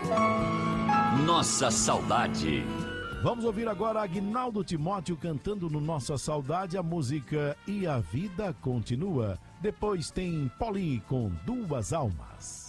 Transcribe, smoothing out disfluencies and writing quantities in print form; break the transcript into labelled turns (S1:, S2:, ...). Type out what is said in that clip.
S1: Nossa Saudade.
S2: Vamos ouvir agora Aguinaldo Timóteo cantando no Nossa Saudade a música E a Vida Continua. Depois tem Poli com Duas Almas.